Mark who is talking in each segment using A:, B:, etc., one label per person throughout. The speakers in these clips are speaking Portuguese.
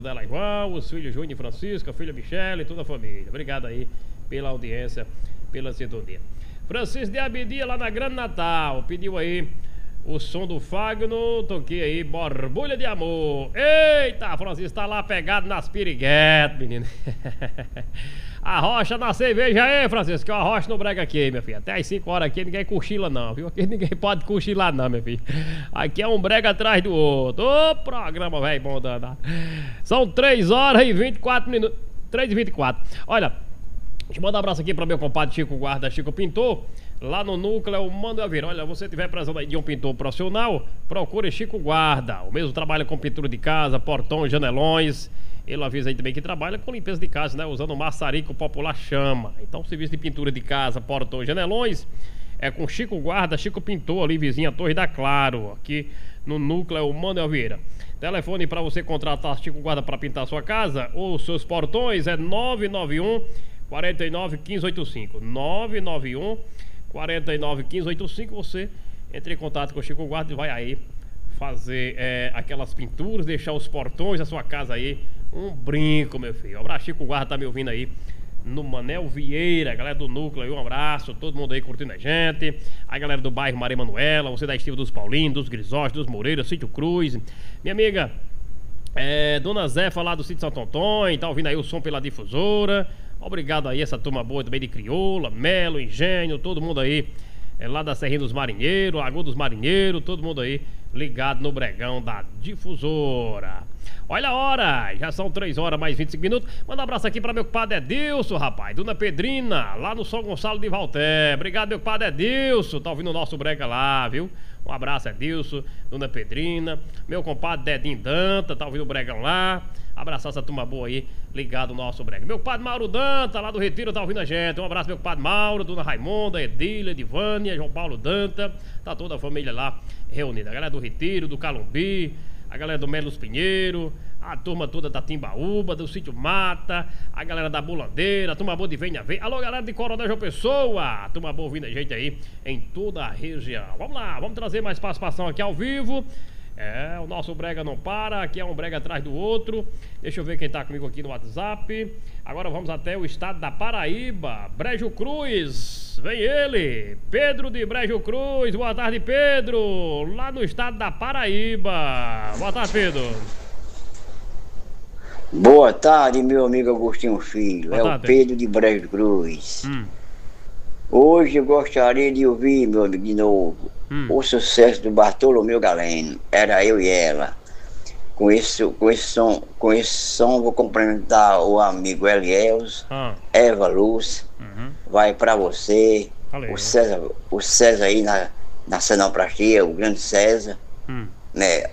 A: dela João, os filhos Júnior e Francisco, a filha Michele e toda a família. Obrigado aí pela audiência, pela sintonia. Francisco de Abidia lá na Grande Natal, pediu aí o som do Fagno, toquei aí, Borbulha de Amor. Eita, Francisco tá lá pegado nas piriguetas, menino. A rocha na cerveja aí, Francisco, que é uma rocha no brega aqui, minha filha. Até às 5 horas aqui ninguém cochila não, viu? Aqui ninguém pode cochilar não, minha filha. Aqui é um brega atrás do outro. Ô, programa, velho, bom danado. São 3 horas e 24 minutos. 3 e 24. Olha, deixa eu mandar um abraço aqui para meu compadre Chico Guarda, Chico Pintor. Lá no núcleo, manda vir. Olha, você tiver precisando aí de um pintor profissional, procure Chico Guarda. O mesmo trabalha com pintura de casa, portões, janelões. Ele avisa aí também que trabalha com limpeza de casa, né? Usando o maçarico popular chama. Então, serviço de pintura de casa, portões, janelões é com Chico Guarda, Chico Pintor, ali vizinha a Torre da Claro, aqui no núcleo Manuel Vieira. Telefone para você contratar Chico Guarda para pintar a sua casa ou seus portões é 991 49 1585. 991 49 1585. Você entre em contato com o Chico Guarda e vai aí fazer aquelas pinturas, deixar os portões da sua casa aí um brinco, meu filho. Um abraço, Chico Guarda tá me ouvindo aí no Manel Vieira, galera do núcleo aí, um abraço, todo mundo aí curtindo a gente, a galera do bairro Maria Manuela, você da Estiva dos Paulinhos, dos Grisóis, dos Moreiras, Sítio Cruz, minha amiga Dona Zefa lá do Sítio Santo Antônio, tá ouvindo aí o som pela difusora. Obrigado aí essa turma boa também de Crioula, Melo, Engenho, todo mundo aí lá da Serrinha dos Marinheiros, Lagoa dos Marinheiros, todo mundo aí ligado no bregão da difusora. Olha a hora, já são 3 horas mais 25 minutos. Manda um abraço aqui pra meu compadre Edilson, rapaz, Dona Pedrina, lá no São Gonçalo de Valté. Obrigado, meu compadre Edilson, tá ouvindo o nosso brega lá, viu? Um abraço, Edilson, Dona Pedrina, meu compadre Dedinho Danta, tá ouvindo o bregão lá. Abraçar essa turma boa aí, ligado no nosso brega. Meu compadre Mauro Danta, lá do Retiro, tá ouvindo a gente. Um abraço, meu compadre Mauro, Dona Raimonda, Edília, Divânia, João Paulo Danta. Tá toda a família lá reunida. A galera do Retiro, do Calumbi, a galera do Melos Pinheiro, a turma toda da Timbaúba, do Sítio Mata, a galera da Bulandeira, a turma boa de Venha Ver. Alô, galera de Coronel João Pessoa, a turma boa ouvindo a gente aí em toda a região. Vamos lá, vamos trazer mais participação aqui ao vivo. O nosso brega não para, aqui é um brega atrás do outro. Deixa eu ver quem tá comigo aqui no WhatsApp. Agora vamos até o estado da Paraíba, Brejo Cruz. Vem ele, Pedro de Brejo Cruz. Boa tarde, Pedro, lá no estado da Paraíba. Boa tarde, Pedro.
B: Boa tarde, meu amigo Agostinho Filho.
A: Boa tarde.
B: O Pedro de Brejo Cruz. Hoje eu gostaria de ouvir, meu amigo, de novo o sucesso do Bartolomeu Galeno, Era Eu e Ela. Com esse som vou cumprimentar o amigo Eliels, Eva Luz, vai pra você, o César aí na Cenoplastia, o grande César, né?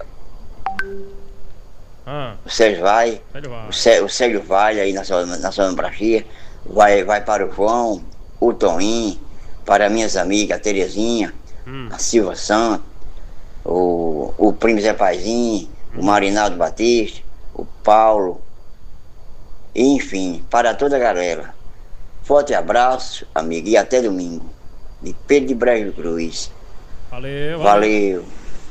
B: O Sérgio vai, o Sérgio Vale aí na Cenoplastia, vai para o João, o Toninho, para minhas amigas, a Terezinha, a Silva Santos, o primo Zé Paizinho, o Marinaldo Batista, o Paulo, enfim, para toda a galera. Forte abraço, amigo, e até domingo. De Pedro de Brejo Cruz. Valeu.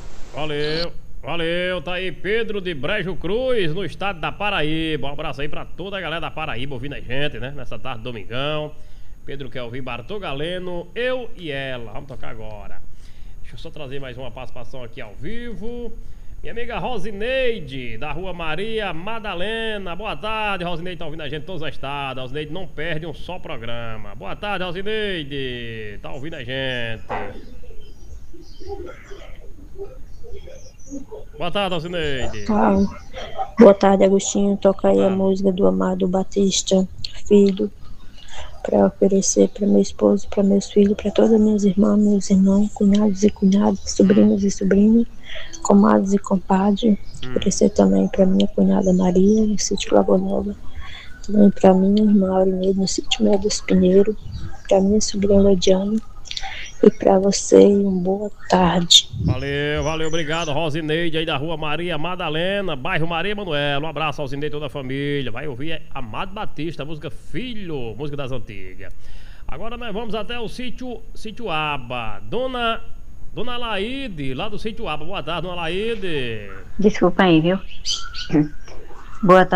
A: Tá aí Pedro de Brejo Cruz, no estado da Paraíba. Um abraço aí pra toda a galera da Paraíba ouvindo a gente, né? Nessa tarde de domingão. Pedro quer ouvir Bartol Galeno, Eu e Ela. Vamos tocar agora. Deixa eu só trazer mais uma participação aqui ao vivo. Minha amiga Rosineide, da Rua Maria Madalena. Boa tarde, Rosineide, tá ouvindo a gente todos os estados. Rosineide não perde um só programa. Boa tarde, Rosineide, tá ouvindo a gente. Boa tarde, Rosineide.
C: Boa tarde, Agostinho. Toca aí a música do Amado Batista Filho, para oferecer para meu esposo, para meus filhos, para todas as minhas irmãs, meus irmãos, cunhados e cunhadas, sobrinhos e sobrinhas, comadres e compadres. Oferecer também para minha cunhada Maria, no sítio Lagoa Nova. Também para minha irmã Aurineide, no sítio Medos Pinheiro. Para minha sobrinha Lediane. E para você, uma boa tarde.
A: Valeu, obrigado, Rosineide aí da Rua Maria Madalena, bairro Maria Manuela. Um abraço, Rosineide, toda a família. Vai ouvir Amado Batista, a música Filho, música das antigas. Agora nós vamos até o sítio Aba. Dona Laide, lá do sítio Aba. Boa tarde, Dona Laide.
D: Desculpa aí, viu?
C: Boa tarde.